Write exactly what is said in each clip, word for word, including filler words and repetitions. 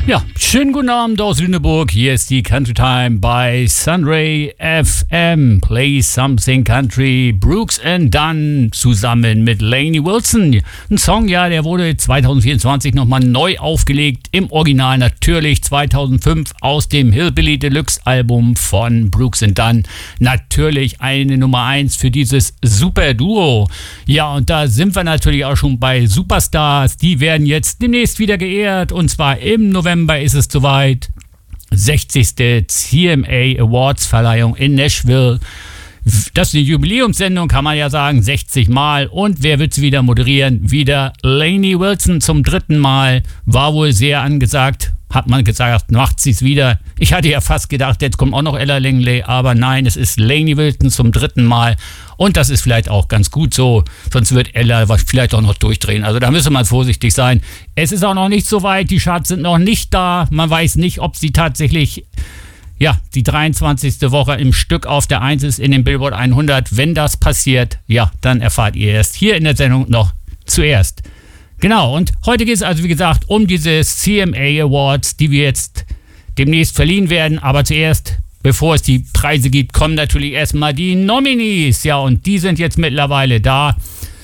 Ja, schönen guten Abend aus Lüneburg. Hier ist die Country Time bei Sunray F M. Play Something Country. Brooks and Dunn zusammen mit Lainey Wilson. Ein Song, ja, der wurde zwanzig vierundzwanzig nochmal neu aufgelegt. Im Original natürlich zweitausendfünf aus dem Hillbilly Deluxe Album von Brooks and Dunn. Natürlich eine Nummer eins für dieses super Duo. Ja, und da sind wir natürlich auch schon bei Superstars. Die werden jetzt demnächst wieder geehrt, und zwar im November ist es soweit. sechzigste C M A Awards Verleihung in Nashville. Das ist eine Jubiläumssendung, kann man ja sagen, sechzig Mal. Und wer wird sie wieder moderieren? Wieder Lainey Wilson zum dritten Mal. War wohl sehr angesagt. Hat man gesagt, macht sie es wieder. Ich hatte ja fast gedacht, jetzt kommt auch noch Ella Langley, aber nein, es ist Lainey Wilson zum dritten Mal. Und das ist vielleicht auch ganz gut so, sonst wird Ella vielleicht auch noch durchdrehen. Also da müssen wir mal vorsichtig sein. Es ist auch noch nicht so weit, die Charts sind noch nicht da. Man weiß nicht, ob sie tatsächlich, ja, die dreiundzwanzigste Woche im Stück auf der eins ist in den Billboard hundert. Wenn das passiert, ja, dann erfahrt ihr erst hier in der Sendung noch zuerst. Genau, und heute geht es also, wie gesagt, um diese C M A Awards, die wir jetzt demnächst verliehen werden. Aber zuerst, bevor es die Preise gibt, kommen natürlich erstmal die Nominees. Ja, und die sind jetzt mittlerweile da.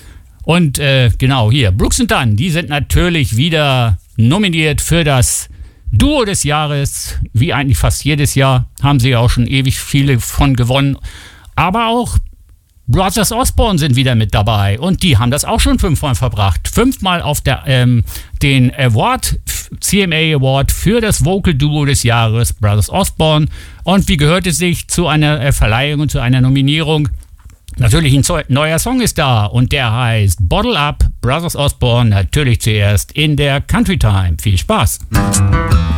Und äh, genau, hier, Brooks and Dunn, die sind natürlich wieder nominiert für das Duo des Jahres. Wie eigentlich fast jedes Jahr, haben sie ja auch schon ewig viele von gewonnen. Aber auch Brothers Osborne sind wieder mit dabei, und die haben das auch schon fünfmal verbracht. Fünfmal auf der, ähm, den Award, C M A Award für das Vocal Duo des Jahres, Brothers Osborne. Und wie gehört es sich zu einer äh, Verleihung und zu einer Nominierung? Natürlich ein zo- neuer Song ist da, und der heißt Bottle Up, Brothers Osborne, natürlich zuerst in der Country Time. Viel Spaß!